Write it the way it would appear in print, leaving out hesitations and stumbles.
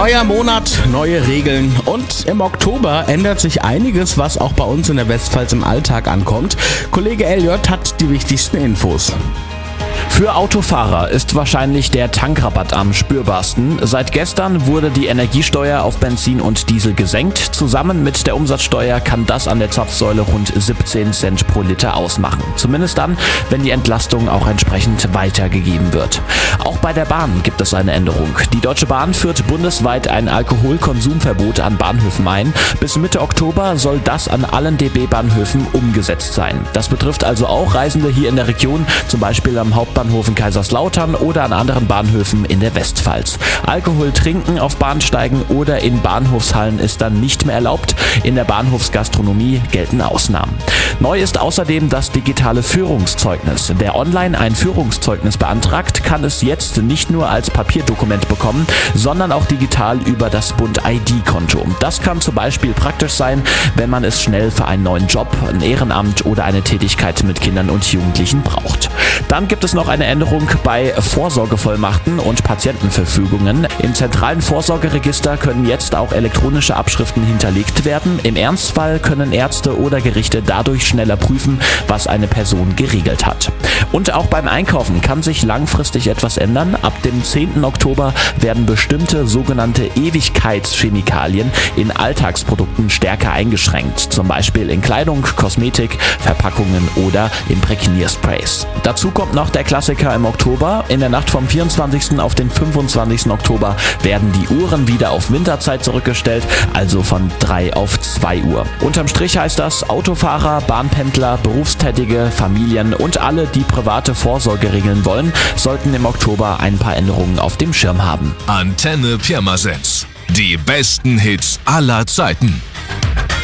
Neuer Monat, neue Regeln und im Oktober ändert sich einiges, was auch bei uns in der Westpfalz im Alltag ankommt. Kollege Elliot hat die wichtigsten Infos. Für Autofahrer ist wahrscheinlich der Tankrabatt am spürbarsten. Seit gestern wurde die Energiesteuer auf Benzin und Diesel gesenkt. Zusammen mit der Umsatzsteuer kann das an der Zapfsäule rund 17 Cent pro Liter ausmachen. Zumindest dann, wenn die Entlastung auch entsprechend weitergegeben wird. Auch bei der Bahn gibt es eine Änderung. Die Deutsche Bahn führt bundesweit ein Alkoholkonsumverbot an Bahnhöfen ein. Bis Mitte Oktober soll das an allen DB-Bahnhöfen umgesetzt sein. Das betrifft also auch Reisende hier in der Region, zum Beispiel am Hauptbahnhof in Kaiserslautern oder an anderen Bahnhöfen in der Westpfalz. Alkohol trinken auf Bahnsteigen oder in Bahnhofshallen ist dann nicht mehr erlaubt. In der Bahnhofsgastronomie gelten Ausnahmen. Neu ist außerdem das digitale Führungszeugnis. Wer online ein Führungszeugnis beantragt, kann es jetzt nicht nur als Papierdokument bekommen, sondern auch digital über das Bund-ID-Konto. Das kann zum Beispiel praktisch sein, wenn man es schnell für einen neuen Job, ein Ehrenamt oder eine Tätigkeit mit Kindern und Jugendlichen braucht. Dann gibt es noch eine Änderung bei Vorsorgevollmachten und Patientenverfügungen. Im zentralen Vorsorgeregister können jetzt auch elektronische Abschriften hinterlegt werden. Im Ernstfall können Ärzte oder Gerichte dadurch schneller prüfen, was eine Person geregelt hat. Und auch beim Einkaufen kann sich langfristig etwas ändern. Ab dem 10. Oktober werden bestimmte sogenannte Ewigkeitschemikalien in Alltagsprodukten stärker eingeschränkt. Zum Beispiel in Kleidung, Kosmetik, Verpackungen oder Imprägniersprays. Dazu kommt noch der Klassiker im Oktober. In der Nacht vom 24. auf den 25. Oktober werden die Uhren wieder auf Winterzeit zurückgestellt, also von 3 auf 2 Uhr. Unterm Strich heißt das, Autofahrer, Bahnpendler, Berufstätige, Familien und alle, die private Vorsorge regeln wollen, sollten im Oktober ein paar Änderungen auf dem Schirm haben. Antenne Pirmasens. Die besten Hits aller Zeiten.